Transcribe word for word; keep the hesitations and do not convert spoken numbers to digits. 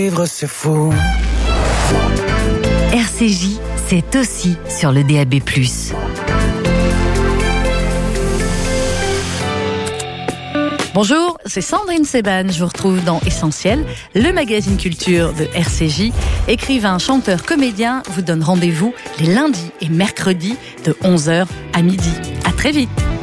Vivre, c'est fou. R C J, c'est aussi sur le D A B plus. Bonjour, c'est Sandrine Seban. Je vous retrouve dans Essentiel, le magazine culture de R C J. Écrivain, chanteur, comédien vous donne rendez-vous les lundis et mercredis de onze heures à midi. À très vite.